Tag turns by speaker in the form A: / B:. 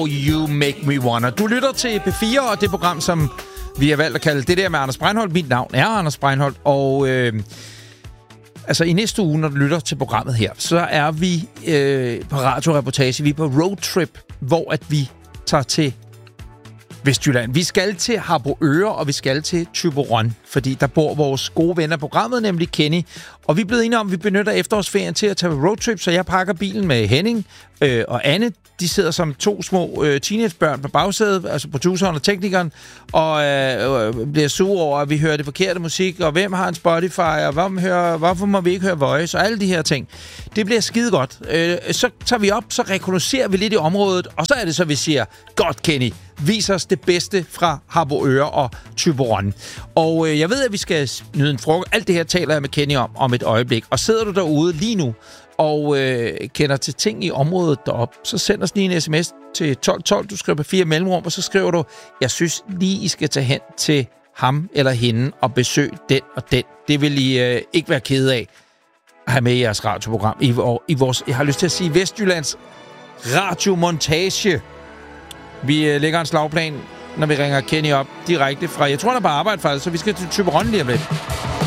A: You Make Me Wanna. Du lytter til P4, og det program, som vi har valgt at kalde det der med Anders Breinholt. Mit navn er Anders Breinholt, og altså i næste uge, når du lytter til programmet her, så er vi på radioreportage. Vi er på roadtrip, hvor at vi tager til Vestjylland. Vi skal til Harboøre, og vi skal til Thyborøn, fordi der bor vores gode venner på programmet, nemlig Kenny. Og vi er blevet enige om, at vi benytter efterårsferien til at tage roadtrip, så jeg pakker bilen med Henning og Anne. De sidder som to små teenagebørn på bagsædet, altså produceren og teknikeren, og bliver sure over, at vi hører det forkerte musik, og hvem har en Spotify, og hvorfor må vi ikke høre Voice, og alle de her ting. Det bliver skide godt. Så tager vi op, så rekognoserer vi lidt i området, og så er det så, vi siger, godt Kenny, vis os det bedste fra Harboøre og Thyborøn. Og jeg ved, at vi skal nyde en frokost. Alt det her taler jeg med Kenny om et øjeblik. Og sidder du derude lige nu og kender til ting i området deroppe, så send os lige en sms til 1212. Du skriver på 4 mellemrum, og så skriver du, jeg synes lige, I skal tage hen til ham eller hende og besøge den og den. Det vil I ikke være kede af at have med i jeres radioprogram. I vores, jeg har lyst til at sige, Vestjyllands radiomontage. Vi lægger en slagplan, når vi ringer Kenny op direkte fra, jeg tror, han er på arbejde faktisk, så vi skal til Thyborøn lige om lidt.